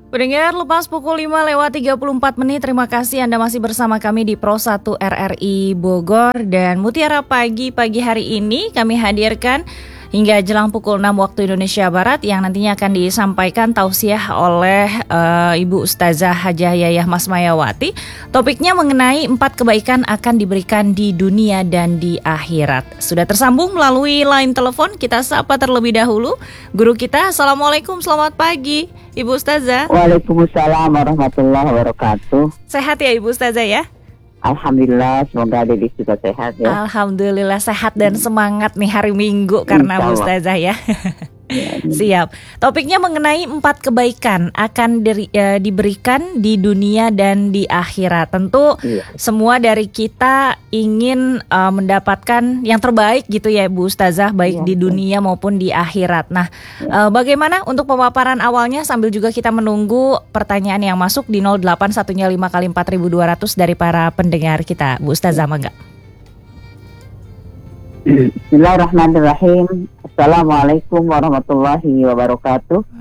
Pendengar, lepas pukul 5:34. Terima kasih Anda masih bersama kami di Pro 1 RRI Bogor. Dan Mutiara Pagi hari ini kami hadirkan hingga jelang pukul 6 waktu Indonesia Barat, yang nantinya akan disampaikan tausiah oleh Ibu Ustazah Hajah Yayah Masmayawati. Topiknya mengenai 4 kebaikan akan diberikan di dunia dan di akhirat. Sudah tersambung melalui line telepon, kita sapa terlebih dahulu guru kita. Assalamualaikum, selamat pagi Ibu Ustazah. Waalaikumsalam warahmatullahi wabarakatuh. Sehat ya Ibu Ustazah ya? Alhamdulillah, semoga Dedis juga sehat ya. Alhamdulillah sehat dan semangat nih hari Minggu karena Bu Ustazah ya. Siap. Topiknya mengenai 4 kebaikan akan diberikan di dunia dan di akhirat. Tentu semua dari kita ingin mendapatkan yang terbaik gitu ya Bu Ustazah, baik di dunia maupun di akhirat. Nah, bagaimana untuk pemaparan awalnya sambil juga kita menunggu pertanyaan yang masuk di 08115 kali 4200 dari para pendengar kita. Bu Ustazah, mangga. Bismillahirrahmanirrahim. Assalamualaikum warahmatullahi wabarakatuh.